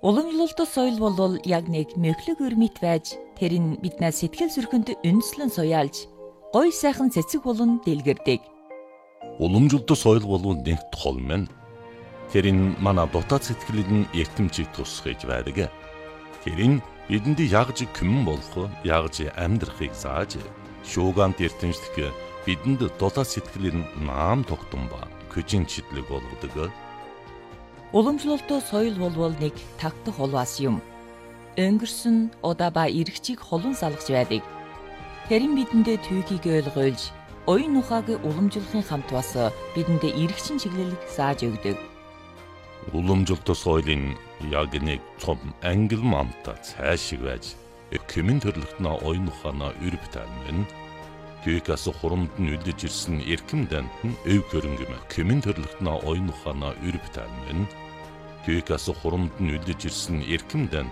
Уламжлалт соёл бол яг нэг мөхлөг өрмөт байж тэр нь биднээс сэтгэл зүрхэнд үндэслэн суяалж гоё сайхан цэцэг болон дэлгэрдэг. Уламжлалт соёл бол нэг тол мэн. Тэр нь манай дотоод сэтгэлийн эртэмжийг тусгаж байдаг. Тэр нь бидэнд ягж күмэн болох, ягж амьдрахыг зааж, шуугант эртэмжлэх бидэнд дотоод сэтгэлийн наам тогтун ба көжин чидлэг болгодог. Уламжлалт соёл бол нэг тагтах улваас юм. Өнгөрсөн удаа ба иргэчийг холон салгаж байдаг. Тэр нь бидэндээ түүхийг ойлгуулж, оюун ухааг уламжлахын хамт бас бидэндээ иргэчин чиглэлийг зааж өгдөг. Уламжлалт соёлын яг нэг том англ мамта цаашиг байж, комин төрлөختнө оюун ухаанаа өрөв тайлмын. Түүхээс хурамд нь үлдэж ирсэн эрхэм дант нь өв хөрөнгөм комин төрлөختнө оюун ухаанаа өрөв тайлмын. Түүхээс хурамд нь үлдэж ирсэн эрхэм дант